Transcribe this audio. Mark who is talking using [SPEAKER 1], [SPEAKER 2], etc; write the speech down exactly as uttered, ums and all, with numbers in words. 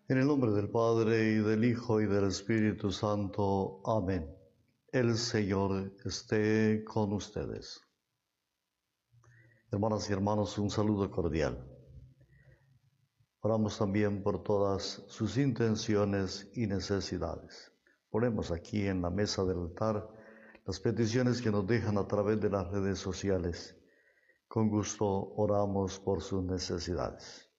[SPEAKER 1] En el nombre del Padre, y del Hijo, y del Espíritu Santo. Amén. El Señor esté con ustedes. Hermanas y hermanos, un saludo cordial. Oramos también por todas sus intenciones y necesidades. Ponemos aquí en la mesa del altar las peticiones que nos dejan a través de las redes sociales. Con gusto oramos por sus necesidades.